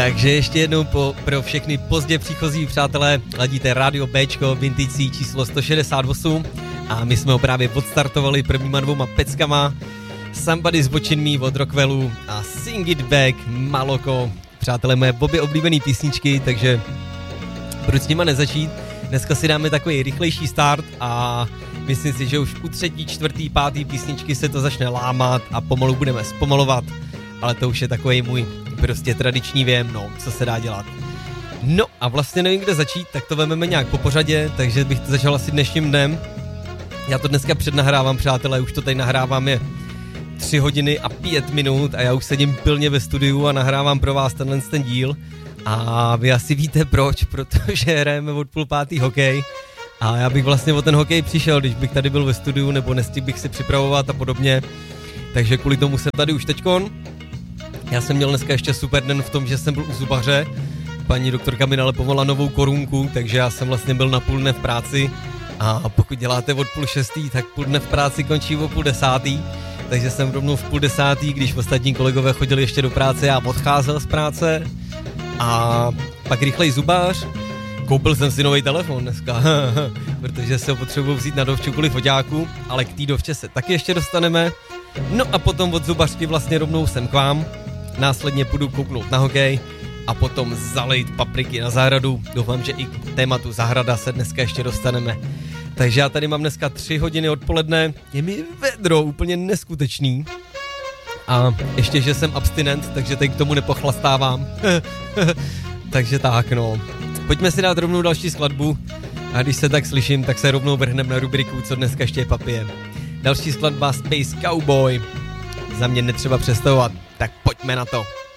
Takže ještě jednou pro všechny pozdě příchozí přátelé, ladíte Radio Bčko, Vintage číslo 168 a my jsme ho právě odstartovali prvníma 2 peckama. Somebody's Watching Me od Rockwellu a Sing It Back Maloko. Přátelé, moje obě oblíbené písničky, takže proč s nima nezačít? Dneska si dáme takový rychlejší start a myslím si, že už u 3., 4., 5. písničky se to začne lámat a pomalu budeme zpomalovat, ale to už je takový můj prostě tradiční věm, no, co se dá dělat. No a vlastně nevím, kde začít, tak to vezmeme nějak po pořadě, takže bych to začal asi dnešním dnem. Já to dneska přednahrávám, přátelé, už to tady nahrávám je 3 hodiny a 5 minut a já už sedím pilně ve studiu a nahrávám pro vás ten díl. A vy asi víte proč, protože hrajeme od 4:30 hokej a já bych vlastně o ten hokej přišel, když bych tady byl ve studiu nebo nestihl bych se připravovat a podobně. Takže kvůli tomu jsem tady už teďkon. Já jsem měl dneska ještě super den v tom, že jsem byl u zubaře. Paní doktorka mi nalepovala novou korunku, takže já jsem vlastně byl na půl dne v práci. A pokud děláte od 5:30, tak půl dne v práci končí o 9:30. Takže jsem rovnou v 9:30, když ostatní kolegové chodili ještě do práce, já odcházel z práce. A pak rychlej zubář. Koupil jsem si nový telefon dneska, protože se ho potřebuji vzít na dovču kvůli foťáku, ale k té dovče se taky ještě dostaneme. No a potom od zubařky vlastně rovnou sem k vám. Následně půjdu kouknout na hokej a potom zalejt papriky na zahradu. Doufám, že i k tématu zahrada se dneska ještě dostaneme. Takže já tady mám dneska 3 hodiny odpoledne, je mi vedro úplně neskutečný. A ještě, že jsem abstinent, takže teď k tomu nepochlastávám. Takže tak, no. Pojďme si dát rovnou další skladbu a když se tak slyším, tak se rovnou vrhneme na rubriku, co dneska ještě papije. Další skladba Space Cowboy. Za mě netřeba představovat, tak pojďme na to.